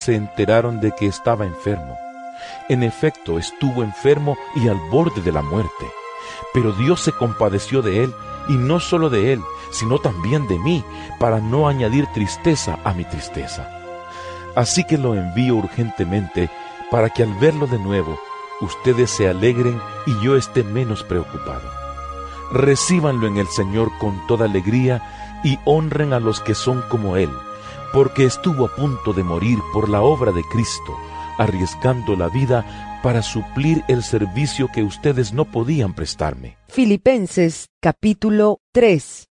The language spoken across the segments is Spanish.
se enteraron de que estaba enfermo. En efecto, estuvo enfermo y al borde de la muerte. Pero Dios se compadeció de él, y no solo de él, sino también de mí, para no añadir tristeza a mi tristeza. Así que lo envío urgentemente, para que al verlo de nuevo, ustedes se alegren y yo esté menos preocupado. Recíbanlo en el Señor con toda alegría y honren a los que son como Él, porque estuvo a punto de morir por la obra de Cristo, arriesgando la vida para suplir el servicio que ustedes no podían prestarme. Filipenses capítulo 3.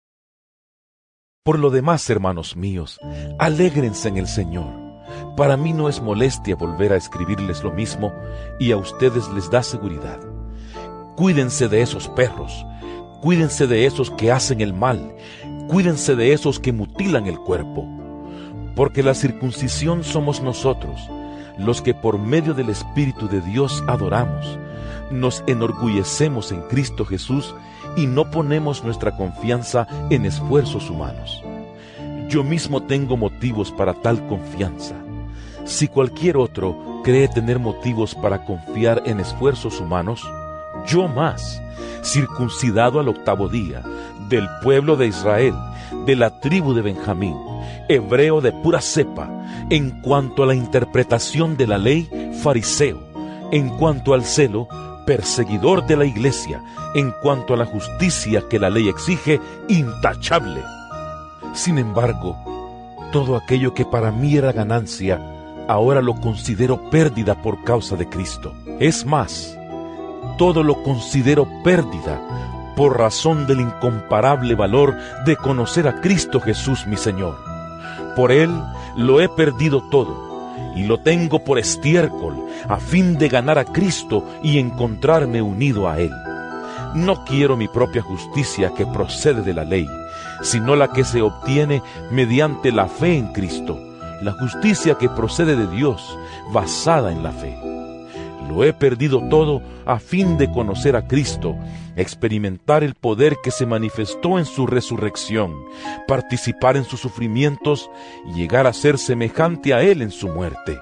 Por lo demás, hermanos míos, alégrense en el Señor. Para mí no es molestia volver a escribirles lo mismo, y a ustedes les da seguridad. Cuídense de esos perros, cuídense de esos que hacen el mal, cuídense de esos que mutilan el cuerpo. Porque la circuncisión somos nosotros, los que por medio del Espíritu de Dios adoramos, nos enorgullecemos en Cristo Jesús y no ponemos nuestra confianza en esfuerzos humanos. Yo mismo tengo motivos para tal confianza. Si cualquier otro cree tener motivos para confiar en esfuerzos humanos, yo más, circuncidado al 8º día, del pueblo de Israel, de la tribu de Benjamín, hebreo de pura cepa, en cuanto a la interpretación de la ley, fariseo, en cuanto al celo, perseguidor de la iglesia, en cuanto a la justicia que la ley exige, intachable. Sin embargo, todo aquello que para mí era ganancia, ahora lo considero pérdida por causa de Cristo. Es más, todo lo considero pérdida por razón del incomparable valor de conocer a Cristo Jesús mi Señor. Por Él lo he perdido todo, y lo tengo por estiércol, a fin de ganar a Cristo y encontrarme unido a Él. No quiero mi propia justicia que procede de la ley, sino la que se obtiene mediante la fe en Cristo, la justicia que procede de Dios, basada en la fe. Lo he perdido todo a fin de conocer a Cristo, experimentar el poder que se manifestó en su resurrección, participar en sus sufrimientos y llegar a ser semejante a Él en su muerte.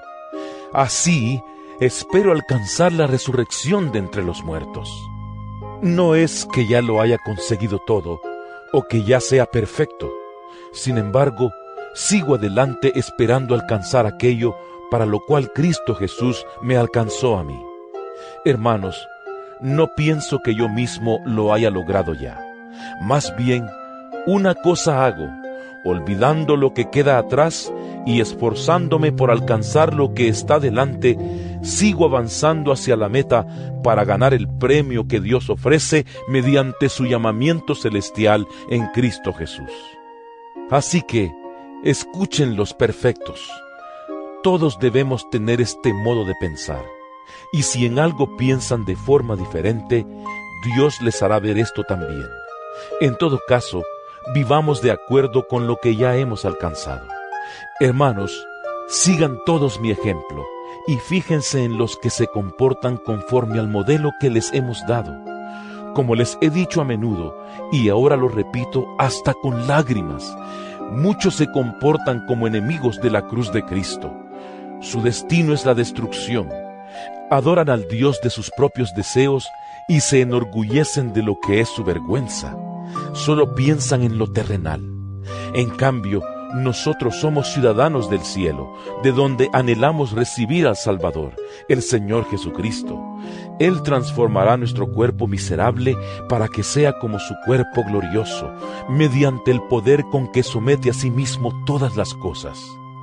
Así, espero alcanzar la resurrección de entre los muertos. No es que ya lo haya conseguido todo, o que ya sea perfecto. Sin embargo, sigo adelante esperando alcanzar aquello para lo cual Cristo Jesús me alcanzó a mí. Hermanos, no pienso que yo mismo lo haya logrado ya. Más bien, una cosa hago, olvidando lo que queda atrás y esforzándome por alcanzar lo que está delante, sigo avanzando hacia la meta para ganar el premio que Dios ofrece mediante su llamamiento celestial en Cristo Jesús. Así que, escuchen los perfectos. Todos debemos tener este modo de pensar, y si en algo piensan de forma diferente, Dios les hará ver esto también. En todo caso, vivamos de acuerdo con lo que ya hemos alcanzado. Hermanos, sigan todos mi ejemplo, y fíjense en los que se comportan conforme al modelo que les hemos dado. Como les he dicho a menudo, y ahora lo repito hasta con lágrimas, muchos se comportan como enemigos de la cruz de Cristo. Su destino es la destrucción. Adoran al Dios de sus propios deseos y se enorgullecen de lo que es su vergüenza. Solo piensan en lo terrenal. En cambio, nosotros somos ciudadanos del cielo, de donde anhelamos recibir al Salvador, el Señor Jesucristo. Él transformará nuestro cuerpo miserable para que sea como su cuerpo glorioso, mediante el poder con que somete a sí mismo todas las cosas.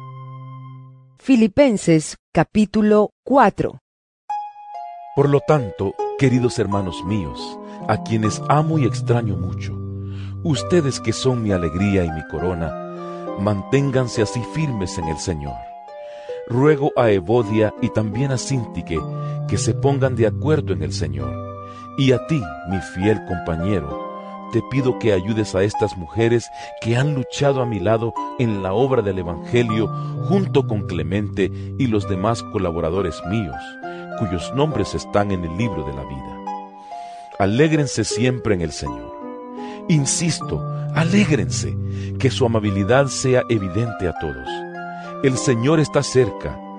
Filipenses capítulo 4. Por lo tanto, queridos hermanos míos, a quienes amo y extraño mucho, ustedes que son mi alegría y mi corona, manténganse así firmes en el Señor. Ruego a Evodia y también a Síntique que se pongan de acuerdo en el Señor. Y a ti, mi fiel compañero, te pido que ayudes a estas mujeres que han luchado a mi lado en la obra del Evangelio junto con Clemente y los demás colaboradores míos, cuyos nombres están en el libro de la vida. Alégrense siempre en el Señor. Insisto, alégrense, que su amabilidad sea evidente a todos. El Señor está cerca.